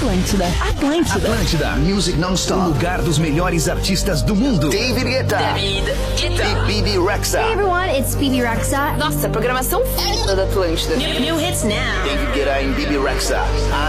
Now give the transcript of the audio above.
Atlântida. Atlântida, Music Non-Stop. O lugar dos melhores artistas do mundo. David Guetta. E Bibi Rexha. Hey everyone, it's Bibi Rexha. Nossa, programação f*** da Atlântida. New hits now. David Guetta e Bibi Rexha.